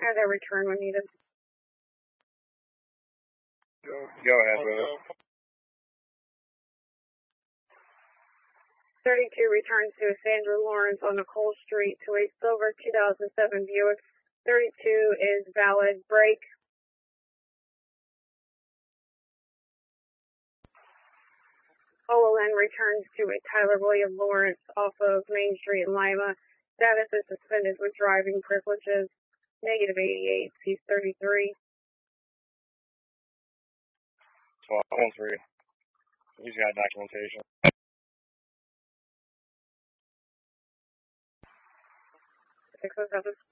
And a return when needed. Go ahead with it. 32 returns to Sandra Lawrence on Nicole Street to a silver 2007 Buick. 32 is valid. Brake. OLN returns to a Tyler William Lawrence off of Main Street in Lima. Status is suspended with driving privileges. Negative 88. He's 33. 12-3. He's got documentation. 607.